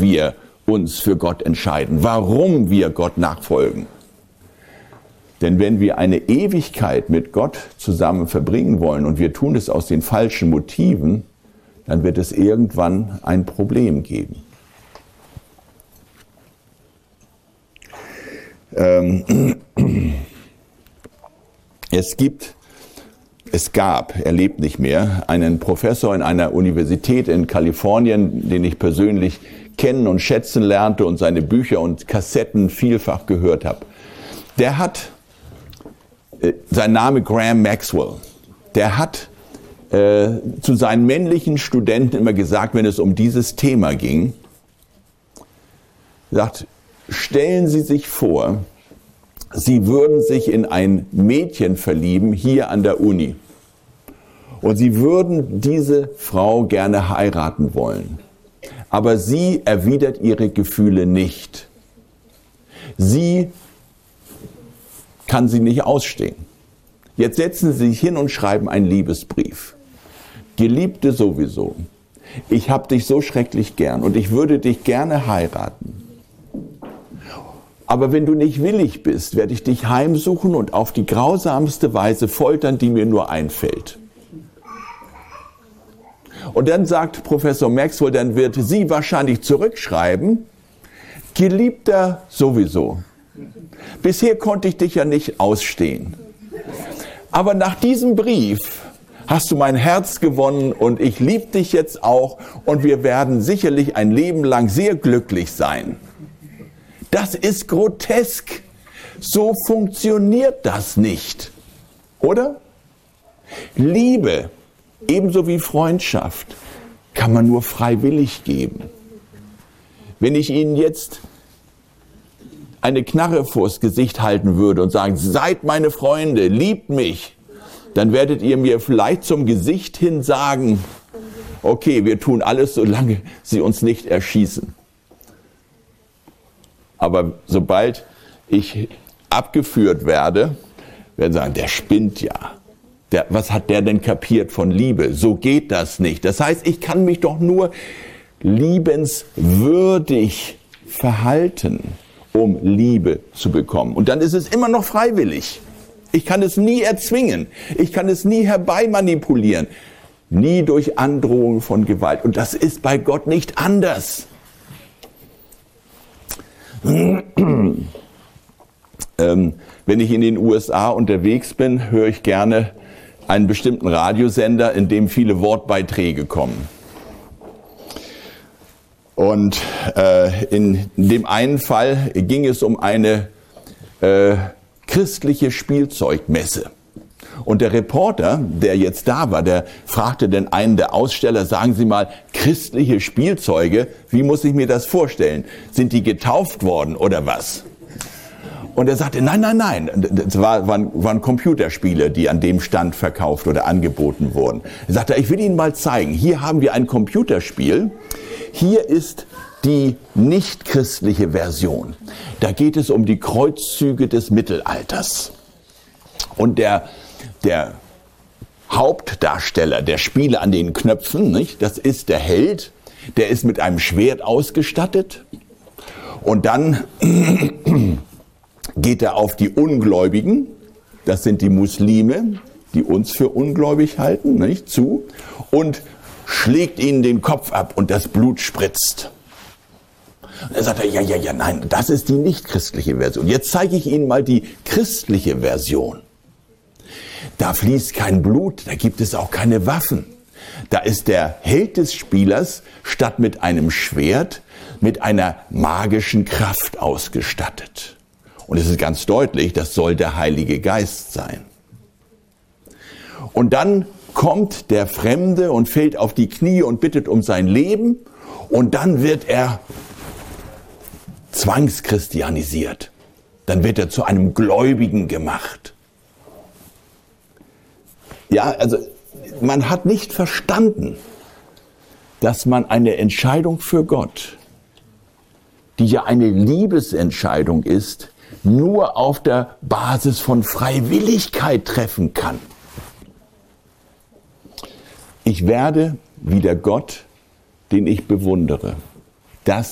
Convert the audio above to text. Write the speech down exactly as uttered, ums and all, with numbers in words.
wir uns für Gott entscheiden, warum wir Gott nachfolgen. Denn wenn wir eine Ewigkeit mit Gott zusammen verbringen wollen und wir tun es aus den falschen Motiven, dann wird es irgendwann ein Problem geben. Ähm, es gibt, es gab, er lebt nicht mehr, einen Professor in einer Universität in Kalifornien, den ich persönlich kennen und schätzen lernte und seine Bücher und Kassetten vielfach gehört habe. Der hat, äh, sein Name Graham Maxwell, der hat äh, zu seinen männlichen Studenten immer gesagt, wenn es um dieses Thema ging, sagt, stellen Sie sich vor, Sie würden sich in ein Mädchen verlieben hier an der Uni und Sie würden diese Frau gerne heiraten wollen. Aber sie erwidert ihre Gefühle nicht. Sie kann sie nicht ausstehen. Jetzt setzen Sie sich hin und schreiben einen Liebesbrief. Geliebte sowieso, ich habe dich so schrecklich gern und ich würde dich gerne heiraten. Aber wenn du nicht willig bist, werde ich dich heimsuchen und auf die grausamste Weise foltern, die mir nur einfällt. Und dann sagt Professor Maxwell, dann wird sie wahrscheinlich zurückschreiben, Geliebter sowieso. Bisher konnte ich dich ja nicht ausstehen. Aber nach diesem Brief hast du mein Herz gewonnen und ich liebe dich jetzt auch und wir werden sicherlich ein Leben lang sehr glücklich sein. Das ist grotesk. So funktioniert das nicht. Oder? Liebe, ebenso wie Freundschaft, kann man nur freiwillig geben. Wenn ich Ihnen jetzt eine Knarre vors Gesicht halten würde und sagen, seid meine Freunde, liebt mich, dann werdet ihr mir vielleicht zum Gesicht hin sagen, okay, wir tun alles, solange Sie uns nicht erschießen. Aber sobald ich abgeführt werde, werden Sie sagen, der spinnt ja. Der, was hat der denn kapiert von Liebe? So geht das nicht. Das heißt, ich kann mich doch nur liebenswürdig verhalten, um Liebe zu bekommen. Und dann ist es immer noch freiwillig. Ich kann es nie erzwingen. Ich kann es nie herbeimanipulieren. Nie durch Androhung von Gewalt. Und das ist bei Gott nicht anders. ähm, wenn ich in den U S A unterwegs bin, höre ich gerne einen bestimmten Radiosender, in dem viele Wortbeiträge kommen. Und äh, in dem einen Fall ging es um eine äh, christliche Spielzeugmesse. Und der Reporter, der jetzt da war, der fragte den einen der Aussteller, sagen Sie mal, christliche Spielzeuge, wie muss ich mir das vorstellen? Sind die getauft worden oder was? Und er sagte, nein, nein, nein, das war, waren, waren Computerspiele, die an dem Stand verkauft oder angeboten wurden. Er sagte, ich will Ihnen mal zeigen, hier haben wir ein Computerspiel, hier ist die nicht-christliche Version. Da geht es um die Kreuzzüge des Mittelalters. Und der, der Hauptdarsteller der Spiele an den Knöpfen, nicht, das ist der Held, der ist mit einem Schwert ausgestattet und dann geht er auf die Ungläubigen, das sind die Muslime, die uns für ungläubig halten, nicht, zu, und schlägt ihnen den Kopf ab und das Blut spritzt. Und er sagt, ja, ja, ja, nein, das ist die nicht-christliche Version. Jetzt zeige ich Ihnen mal die christliche Version. Da fließt kein Blut, da gibt es auch keine Waffen. Da ist der Held des Spielers statt mit einem Schwert mit einer magischen Kraft ausgestattet. Und es ist ganz deutlich, das soll der Heilige Geist sein. Und dann kommt der Fremde und fällt auf die Knie und bittet um sein Leben. Und dann wird er zwangschristianisiert. Dann wird er zu einem Gläubigen gemacht. Ja, also man hat nicht verstanden, dass man eine Entscheidung für Gott, die ja eine Liebesentscheidung ist, nur auf der Basis von Freiwilligkeit treffen kann. Ich werde wie der Gott, den ich bewundere. Das